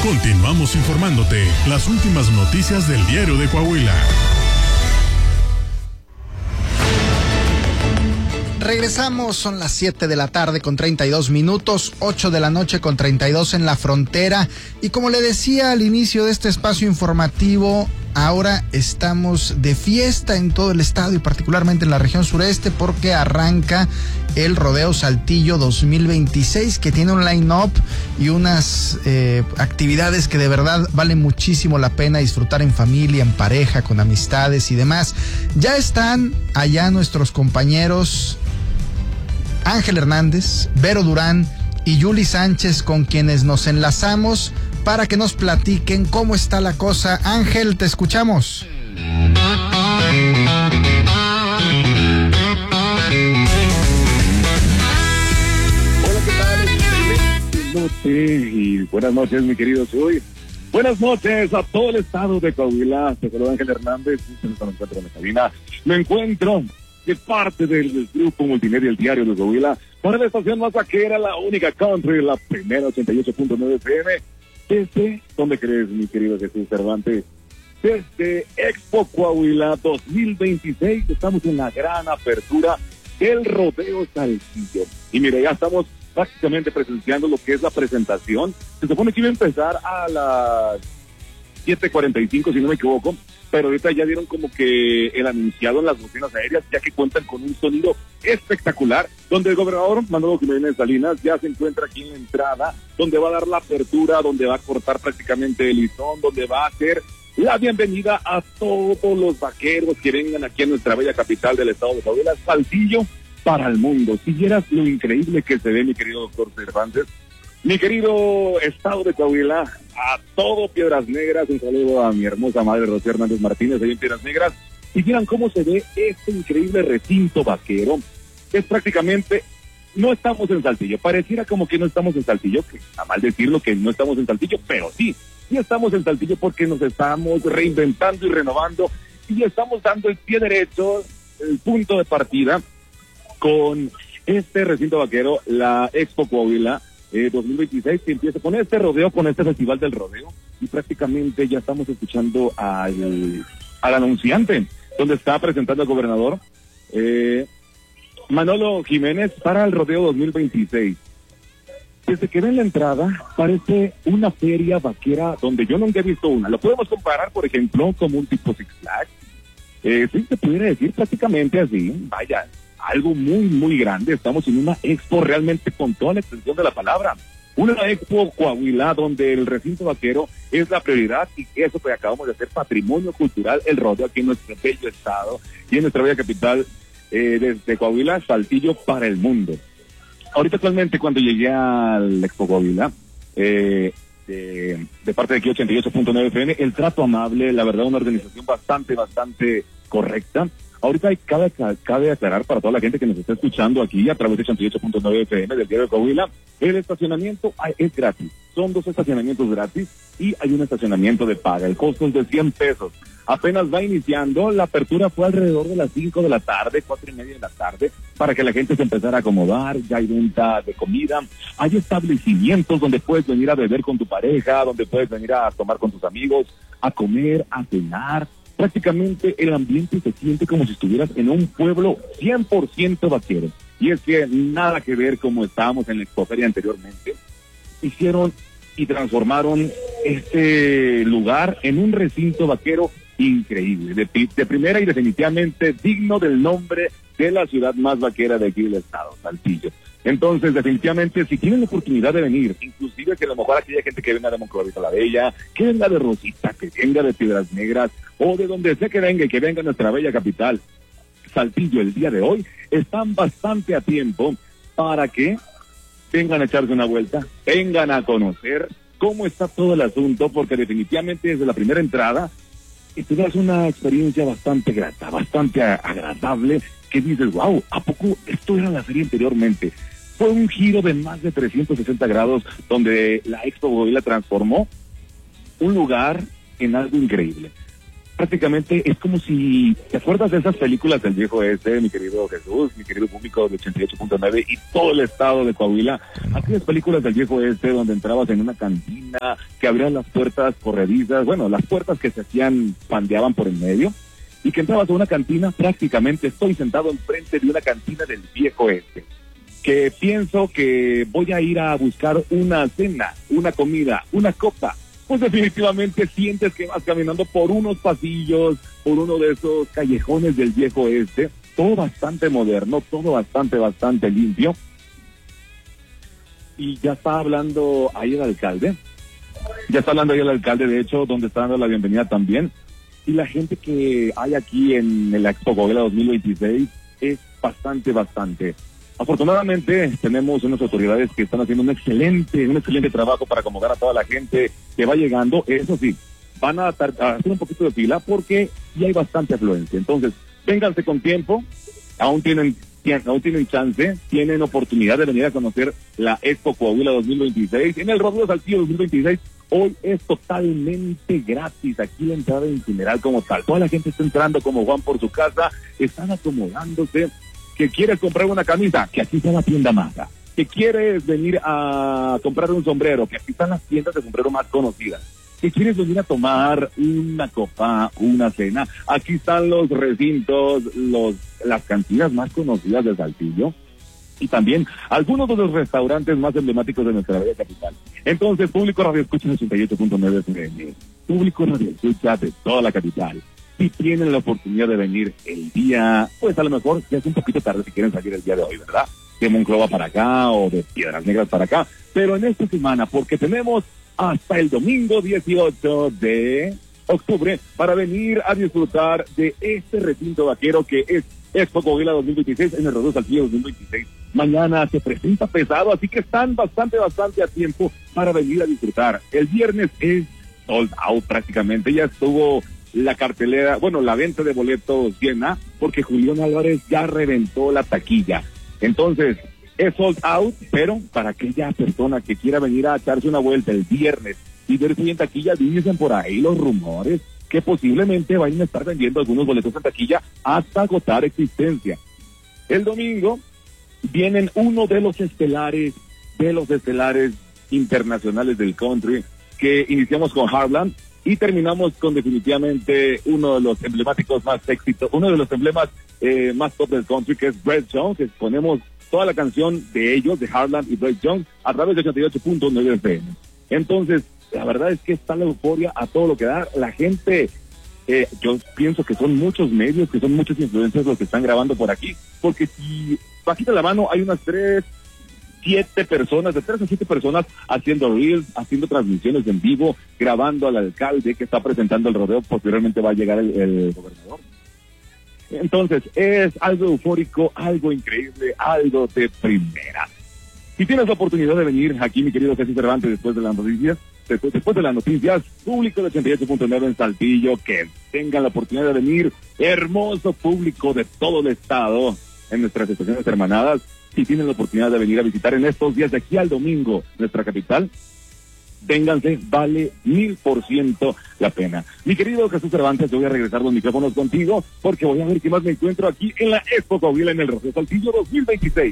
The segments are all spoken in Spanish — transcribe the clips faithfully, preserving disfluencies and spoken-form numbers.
Continuamos informándote las últimas noticias del Diario de Coahuila. Regresamos, son las siete de la tarde con treinta y dos minutos, ocho de la noche con treinta y dos en la frontera. Y como le decía al inicio de este espacio informativo, ahora estamos de fiesta en todo el estado y particularmente en la región sureste porque arranca el Rodeo Saltillo dos mil veintiséis, que tiene un line-up y unas eh, actividades que de verdad vale muchísimo la pena disfrutar en familia, en pareja, con amistades y demás. Ya están allá nuestros compañeros Ángel Hernández, Vero Durán y Yuli Sánchez, con quienes nos enlazamos para que nos platiquen cómo está la cosa. Ángel, te escuchamos. Hola, ¿qué tal? Buenas noches y buenas noches, mi querido Chuy. Buenas noches a todo el estado de Coahuila. Te saluda Ángel Hernández. Me encuentro en la cabina. Me encuentro de parte del grupo multimedia El Diario de Coahuila para la estación más vaquera, la única country, la primera ochenta y ocho punto nueve F M. Desde, ¿dónde crees, mi querido Jesús Cervantes? Desde Expo Coahuila dos mil veintiséis, estamos en la gran apertura del Rodeo Saltillo. Y mire, ya estamos prácticamente presenciando lo que es la presentación. Se supone que iba a empezar a las siete cuarenta y cinco, si no me equivoco, pero ahorita ya dieron como que el anunciado en las bocinas aéreas, ya que cuentan con un sonido espectacular, donde el gobernador Manolo Jiménez Salinas ya se encuentra aquí en la entrada, donde va a dar la apertura, donde va a cortar prácticamente el listón, donde va a hacer la bienvenida a todos los vaqueros que vengan aquí a nuestra bella capital del estado de Coahuila, Saltillo para el mundo. Si vieras lo increíble que se ve, mi querido doctor Cervantes, mi querido estado de Coahuila, a todo Piedras Negras, un saludo a mi hermosa madre Rocío Hernández Martínez, ahí en Piedras Negras, y vieran cómo se ve este increíble recinto vaquero. Es prácticamente, no estamos en Saltillo, pareciera como que no estamos en Saltillo, que está mal decirlo que no estamos en Saltillo, pero sí, sí estamos en Saltillo porque nos estamos reinventando y renovando, y estamos dando el pie derecho, el punto de partida, con este recinto vaquero, la Expo Coahuila, Eh, dos mil veintiséis, que empieza con este rodeo, con este festival del rodeo, y prácticamente ya estamos escuchando al, al anunciante, donde está presentando el gobernador eh, Manolo Jiménez para el rodeo dos mil veintiséis. Desde que ven la entrada, parece una feria vaquera donde yo nunca he visto una. Lo podemos comparar, por ejemplo, como un tipo Six Flags. Eh, sí, se pudiera decir prácticamente así, vaya, algo muy, muy grande. Estamos en una expo realmente con toda la extensión de la palabra. Una expo Coahuila donde el recinto vaquero es la prioridad, y eso que acabamos de hacer patrimonio cultural, el rodeo aquí en nuestro bello estado y en nuestra bella capital, eh, desde Coahuila, Saltillo para el mundo. Ahorita actualmente cuando llegué al Expo Coahuila, eh, de, de parte de aquí ochenta y ocho punto nueve F M, el trato amable, la verdad una organización bastante, bastante correcta. Ahorita hay, cabe, cabe aclarar para toda la gente que nos está escuchando aquí a través de ochenta y ocho punto nueve F M del Diario de Coahuila, el estacionamiento es gratis. Son dos estacionamientos gratis y hay un estacionamiento de paga. El costo es de cien pesos. Apenas va iniciando, la apertura fue alrededor de las cinco de la tarde, cuatro y media de la tarde, para que la gente se empezara a acomodar. Ya hay venta de comida, hay establecimientos donde puedes venir a beber con tu pareja, donde puedes venir a tomar con tus amigos, a comer, a cenar. Prácticamente el ambiente se siente como si estuvieras en un pueblo cien por ciento vaquero. Y es que nada que ver como estábamos en la expoferia anteriormente. Hicieron y transformaron este lugar en un recinto vaquero increíble, de, de primera y definitivamente digno del nombre de la ciudad más vaquera de aquí del estado, Saltillo. Entonces, definitivamente, si tienen la oportunidad de venir, inclusive que a lo mejor aquella gente que venga de Monclovita la Bella, que venga de Rosita, que venga de Piedras Negras, o de donde sea que venga y que venga a nuestra bella capital, Saltillo, el día de hoy, están bastante a tiempo para que vengan a echarse una vuelta, vengan a conocer cómo está todo el asunto, porque definitivamente desde la primera entrada, y te das una experiencia bastante grata, bastante agradable, que dices, wow, ¿a poco esto era la feria anteriormente? Fue un giro de más de trescientos sesenta grados, donde la Expo Coahuila transformó un lugar en algo increíble. prácticamente es como si, ¿te acuerdas de esas películas del viejo este, mi querido Jesús, mi querido público de ochenta y ocho punto nueve y todo el estado de Coahuila? Aquellas películas del viejo este donde entrabas en una cantina, que abrían las puertas corredizas, bueno, las puertas que se hacían, pandeaban por en medio, y que entrabas a una cantina, prácticamente estoy sentado enfrente de una cantina del viejo este, que pienso que voy a ir a buscar una cena, una comida, una copa. Pues definitivamente sientes que vas caminando por unos pasillos, por uno de esos callejones del viejo este, todo bastante moderno, todo bastante, bastante limpio. Y ya está hablando ahí el alcalde, ya está hablando ahí el alcalde, de hecho, donde está dando la bienvenida también. Y la gente que hay aquí en el Expo Coahuila dos mil veintiséis es bastante, bastante. Afortunadamente tenemos unas autoridades que están haciendo un excelente, un excelente trabajo para acomodar a toda la gente que va llegando. Eso sí, van a, tar- a hacer un poquito de fila porque ya hay bastante afluencia. Entonces, vénganse con tiempo, aún tienen, aún tienen chance, tienen oportunidad de venir a conocer la Expo Coahuila dos mil veintiséis. En el Rodeo Saltillo dos mil veintiséis, hoy es totalmente gratis, aquí la entrada en general como tal. Toda la gente está entrando como Juan por su casa, están acomodándose. Que quieres comprar una camisa, que aquí está la tienda Maza. Que quieres venir a comprar un sombrero, que aquí están las tiendas de sombrero más conocidas. Que quieres venir a tomar una copa, una cena, aquí están los recintos, los las cantinas más conocidas de Saltillo. Y también algunos de los restaurantes más emblemáticos de nuestra bella capital. Entonces, público Radio Escucha en ochenta y ocho punto nueve F M, público Radio Escucha de toda la capital. Si tienen la oportunidad de venir el día, pues a lo mejor ya es un poquito tarde si quieren salir el día de hoy, ¿verdad? De Monclova para acá o de Piedras Negras para acá. Pero en esta semana, porque tenemos hasta el domingo dieciocho de octubre para venir a disfrutar de este recinto vaquero que es Expo Coahuila dos mil veintiséis en el Rodeo Saltillo dos mil veintiséis. Mañana se presenta pesado, así que están bastante, bastante a tiempo para venir a disfrutar. El viernes es sold out prácticamente, ya estuvo la cartelera, bueno, la venta de boletos llena, porque Julián Álvarez ya reventó la taquilla. Entonces, es sold out, pero para aquella persona que quiera venir a echarse una vuelta el viernes y ver si en taquilla, dicen por ahí los rumores que posiblemente vayan a estar vendiendo algunos boletos en taquilla hasta agotar existencia. El domingo vienen uno de los estelares, de los estelares internacionales del country, que iniciamos con Heartland, y terminamos con definitivamente uno de los emblemáticos más éxitos, uno de los emblemas eh, más top del country, que es Brett Jones, que ponemos toda la canción de ellos, de Heartland y Brett Jones, a través de ochenta y ocho punto nueve F M. Entonces, la verdad es que está la euforia a todo lo que da. La gente, eh, yo pienso que son muchos medios, que son muchos influencers los que están grabando por aquí, porque si bajita la mano hay unas tres, siete personas, de tres a siete personas haciendo reels, haciendo transmisiones en vivo, grabando al alcalde que está presentando el rodeo. Posteriormente va a llegar el, el gobernador. Entonces, es algo eufórico, algo increíble, algo de primera. Si tienes la oportunidad de venir aquí, mi querido Jesús Cervantes, después de las noticias, después, después de las noticias, público de ochenta y ocho punto nueve en Saltillo, que tengan la oportunidad de venir, hermoso público de todo el estado, en nuestras estaciones hermanadas. Si tienen la oportunidad de venir a visitar en estos días de aquí al domingo nuestra capital, vénganse, vale mil por ciento la pena. Mi querido Jesús Cervantes, yo voy a regresar los micrófonos contigo porque voy a ver qué más me encuentro aquí en la Expo Coahuila en el Rodeo Saltillo dos mil veintiséis.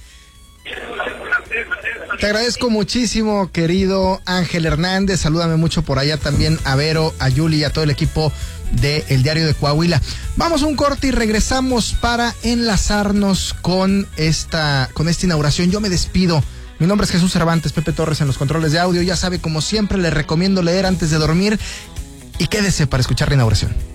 Te agradezco muchísimo, querido Ángel Hernández. Salúdame mucho por allá también a Vero, a Yuli y a todo el equipo de El Diario de Coahuila. Vamos a un corte y regresamos para enlazarnos con esta, con esta inauguración. Yo me despido. Mi nombre es Jesús Cervantes, Pepe Torres en los controles de audio. Ya sabe, como siempre, le recomiendo leer antes de dormir y quédese para escuchar la inauguración.